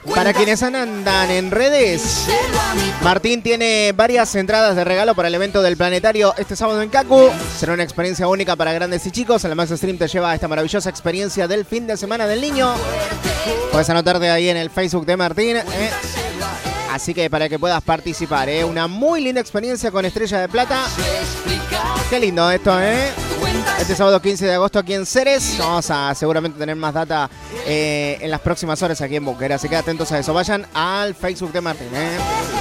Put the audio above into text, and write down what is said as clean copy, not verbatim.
Para quienes andan en redes, Martín tiene varias entradas de regalo para el evento del Planetario este sábado en Cacu. Será una experiencia única para grandes y chicos. El Max Stream te lleva a esta maravillosa experiencia del fin de semana del niño. Puedes anotarte ahí en el Facebook de Martín. Así que para que puedas participar, una muy linda experiencia con Estrella de Plata. Qué lindo esto, Este sábado 15 de agosto aquí en Ceres. Vamos a seguramente tener más data en las próximas horas aquí en Bunker. Así que atentos a eso. Vayan al Facebook de Martín,